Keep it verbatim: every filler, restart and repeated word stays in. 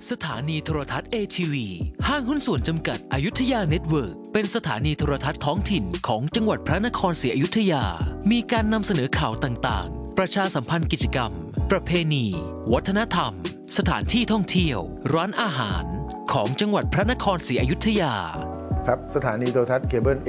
สถานีโทรทัศน์ เอ ที วี ห้างหุ้นส่วนจำกัดอยุธยาเน็ตเวิร์กเป็นสถานีโทรทัศน์ท้องถิ่นของจังหวัดพระนครศรีอยุธยามีการนำเสนอข่าวต่างๆประชาสัมพันธ์กิจกรรมประเพณีวัฒนธรรมสถานที่ท่องเที่ยวร้านอาหารของจังหวัดพระนครศรีอยุธยาครับสถานีโทรทัศน์เคเบิล